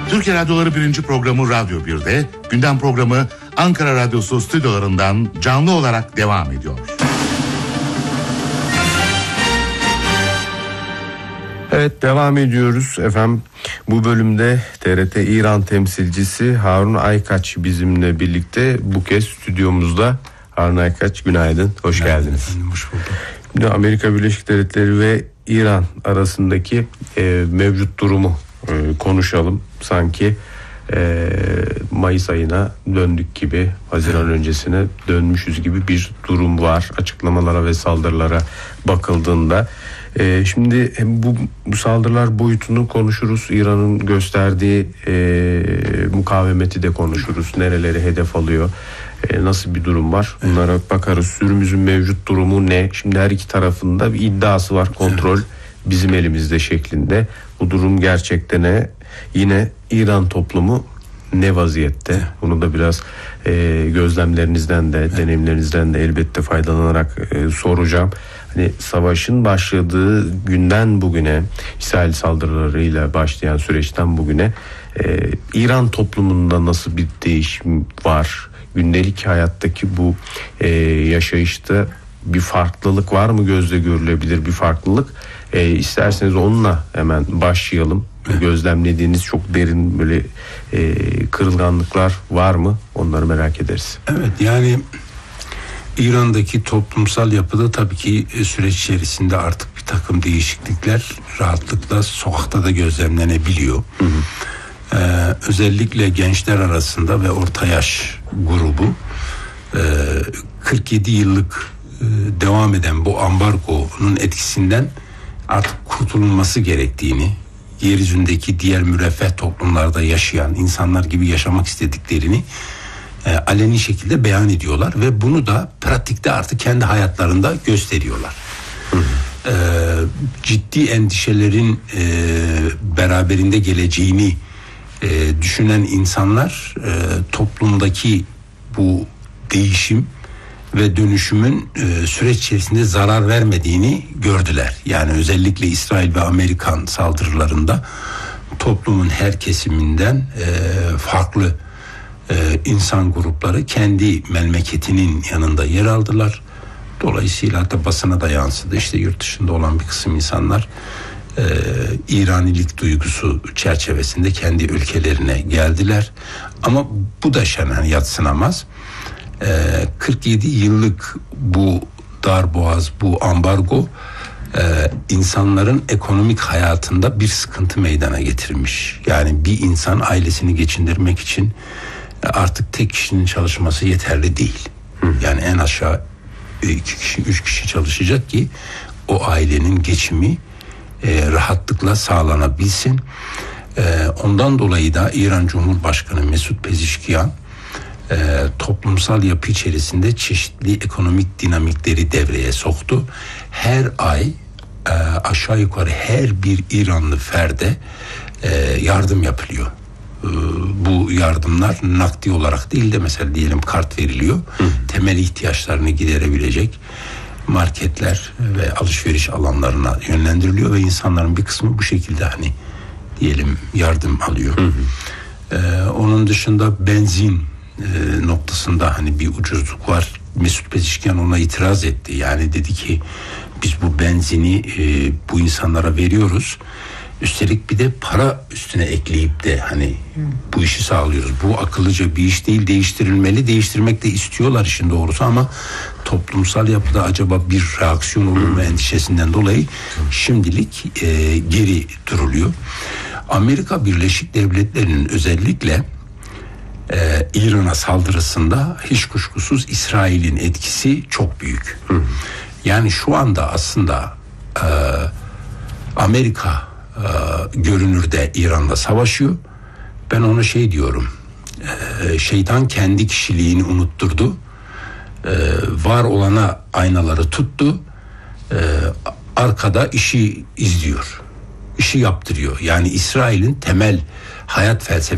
Türkiye Radyoları 1. programı Radyo 1'de, gündem programı Ankara Radyosu stüdyolarından canlı olarak devam ediyor. Evet, devam ediyoruz efendim. Bu bölümde TRT İran temsilcisi Harun Aykaç bizimle birlikte, bu kez stüdyomuzda. Harun Aykaç, günaydın, hoş geldiniz. Efendim, hoş bulduk. Şimdi Amerika Birleşik Devletleri ve İran arasındaki mevcut durumu konuşalım. Sanki Mayıs ayına döndük gibi, Haziran öncesine dönmüşüz gibi bir durum var açıklamalara ve saldırılara bakıldığında. Şimdi bu saldırılar boyutunu konuşuruz. İran'ın gösterdiği mukavemeti de konuşuruz. Nereleri hedef alıyor? Nasıl bir durum var? Bunlara bakarız. Sürümüzün mevcut durumu ne? Şimdi her iki tarafında bir iddiası var. Kontrol bizim elimizde şeklinde. Bu durum gerçekten ne? Yine İran toplumu ne vaziyette? Bunu da biraz gözlemlerinizden de, deneyimlerinizden de elbette faydalanarak soracağım. Hani savaşın başladığı günden bugüne, İsrail saldırılarıyla başlayan süreçten bugüne İran toplumunda nasıl bir değişim var? Gündelik hayattaki bu yaşayışta bir farklılık var mı? Gözle görülebilir bir farklılık. İsterseniz onunla hemen başlayalım. Gözlemlediğiniz çok derin böyle kırılganlıklar var mı? Onları merak ederiz. Evet, yani İran'daki toplumsal yapıda tabii ki süreç içerisinde artık bir takım değişiklikler rahatlıkla sokakta da gözlemlenebiliyor. Özellikle gençler arasında ve orta yaş grubu 47 yıllık devam eden bu ambargonun etkisinden artık kurtulunması gerektiğini, yeryüzündeki diğer müreffeh toplumlarda yaşayan insanlar gibi yaşamak istediklerini aleni şekilde beyan ediyorlar ve bunu da pratikte artık kendi hayatlarında gösteriyorlar. Ciddi endişelerin beraberinde geleceğini düşünen insanlar toplumdaki bu değişim ve dönüşümün süreç içerisinde zarar vermediğini gördüler. Yani özellikle İsrail ve Amerikan saldırılarında toplumun her kesiminden farklı insan grupları kendi memleketinin yanında yer aldılar. Dolayısıyla da basına da yansıdı. İşte yurt dışında olan bir kısım insanlar İranilik duygusu çerçevesinde kendi ülkelerine geldiler. Ama bu da yadsınamaz. 47 yıllık bu darboğaz, bu ambargo insanların ekonomik hayatında bir sıkıntı meydana getirmiş. Yani bir insan ailesini geçindirmek için artık tek kişinin çalışması yeterli değil. Yani en aşağı 2 kişi, 3 kişi çalışacak ki o ailenin geçimi rahatlıkla sağlanabilsin. Ondan dolayı da İran Cumhurbaşkanı Mesut Pezeshkian toplumsal yapı içerisinde çeşitli ekonomik dinamikleri devreye soktu. Her ay aşağı yukarı her bir İranlı ferde yardım yapılıyor. Bu yardımlar nakdi olarak değil de mesela diyelim kart veriliyor. Temel ihtiyaçlarını giderebilecek marketler ve alışveriş alanlarına yönlendiriliyor ve insanların bir kısmı bu şekilde diyelim yardım alıyor. Onun dışında benzin noktasında bir ucuzluk var. Mesut Pezeshkian ona itiraz etti. Yani dedi ki biz bu benzini bu insanlara veriyoruz. Üstelik bir de para üstüne ekleyip de bu işi sağlıyoruz. Bu akıllıca bir iş değil, değiştirilmeli. Değiştirmek de istiyorlar işin doğrusu ama toplumsal yapıda acaba bir reaksiyon olur mu endişesinden dolayı şimdilik geri duruluyor. Amerika Birleşik Devletleri'nin özellikle İran'a saldırısında hiç kuşkusuz İsrail'in etkisi çok büyük. Yani şu anda aslında Amerika görünürde İran'la savaşıyor. Ben ona diyorum. Şeytan kendi kişiliğini unutturdu. Var olana aynaları tuttu. Arkada işi izliyor. İşi yaptırıyor. Yani İsrail'in temel hayat felsefesi